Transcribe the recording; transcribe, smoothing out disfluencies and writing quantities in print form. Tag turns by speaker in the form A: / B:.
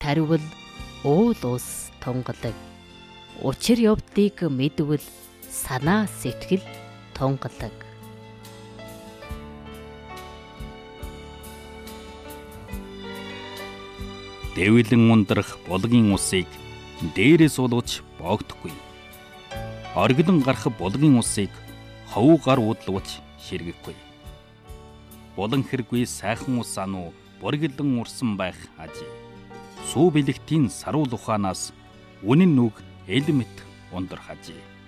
A: таривал уул ус тунгалаг. Учир явдыг мэдвэл санаа сэтгэл тунгалаг.
B: Дэвлэн ундрах булгийн усыг дээрээс улууч боогдохгүй. Оргилон гарах булгийн усыг ховуу гар удлууч ширгэхгүй. Булан хэргүй сайхан ус ануу бургилан урсан байх ажээ. Сүү бэлэгтийн саруул ухаанаас үнэн нүг элмэт ундрах ажээ.